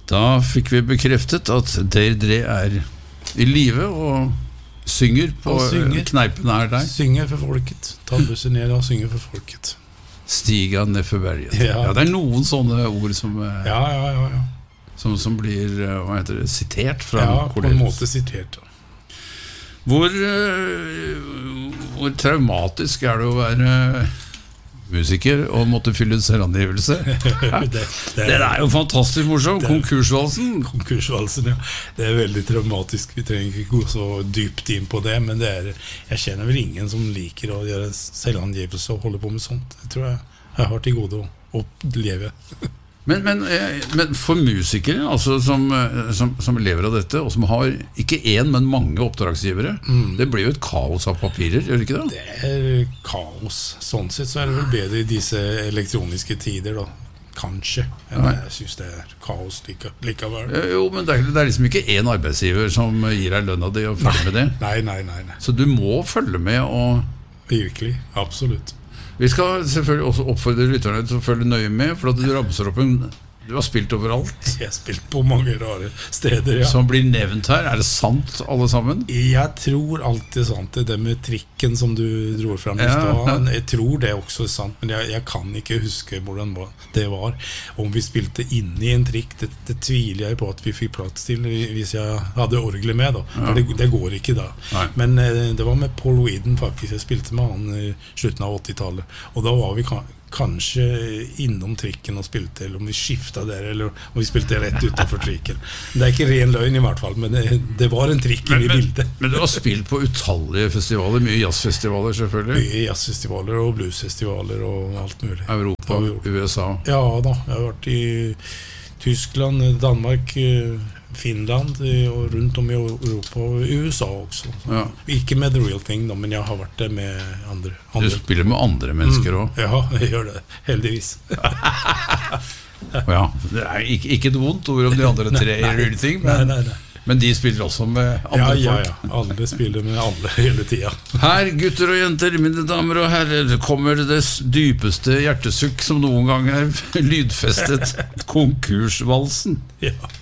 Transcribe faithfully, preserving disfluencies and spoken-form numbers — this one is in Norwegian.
Da fikk vi bekreftet at Deirdre er i live og synger på synger. Kneipen her der. Synger for folket. Ta bussen ned og synger for folket. Stiga ned for berget. Ja. Ja, det er noen sånne ord som, ja, ja, ja, ja. som, som blir hva heter det, sitert fra ja, Cornelius. På en måte sitert. Hvor, hvor traumatisk er det å være musiker og måtte fylle en selvangivelse? det, det, er, det er jo fantastisk morsomt. Konkursvalsen. Konkursvalsen, ja. Det er veldig traumatisk. Vi trenger ikke gå så dypt inn på det, men det er, jeg kjenner vel ingen som liker å gjøre selvangivelse og holde på med sånt. Det tror jeg jeg har til gode å leve. Men, men, men for musikere altså, som, som, som lever av dette, og som har ikke én, men mange oppdragsgivere, mm. det blir jo et kaos av papirer, gjør det ikke det? Det er kaos. Sånn sett så er det vel bedre i disse elektroniske tider da. Kanskje. Ja, jeg synes det er kaos like, likevel. Jo, men det er, det er liksom ikke én arbeidsgiver som gir deg lønna di og følger med det. Nei, nei, nei, nei. Så du må følge med og... Virkelig, absolutt. Vi skal selvfølgelig også oppfordre lytterne til å følge nøye med, for at du ramser opp en... Du har spilt overalt. Jeg har spilt på mange rare steder, ja. Som blir nevnt her. Er det sant, alle sammen? Jeg tror alltid sant. Det med trikken som du dro frem i stedet. Jeg tror det også er sant, men jeg, jeg kan ikke huske hvordan det var. Om vi spilte inne i en trikk, det, det tviler jeg på at vi fikk plass til hvis jeg hadde orgelet med. Da. Ja. Det, det går ikke da. Nei. Men det var med Paul Weedon faktisk. Jeg spilte med han i slutten av åttitallet. Og da var vi kanskje innom trikken og spilte, eller om vi skiftet der, eller om vi spilte rett utenfor trikken. Det er ikke ren løgn i hvert fall, men det, det var en trikk men, i bildet. Men, men du har spilt på utallige festivaler, mye jazzfestivaler selvfølgelig? Mye jazzfestivaler og bluesfestivaler og alt mulig. Europa, U S A? Ja da, jeg har vært i Tyskland, Danmark, Finland og rundt om i Europa og U S A også. Ja. Ikke med The Real Thing da, men jeg har vært der med andre, andre. Du spiller med andre mennesker også? Mm, ja, jeg gjør det, heldigvis. Ja, det er ikke, ikke et vondt ord om de andre tre i Real Thing, men, nei, nei, nei. Men de spiller også med andre ja, folk. Ja, ja, alle spiller med alle hele tiden. Her, gutter og jenter, mine damer og herrer, kommer det dypeste hjertesukk som noen gang er lydfestet. Konkursvalsen. Ja.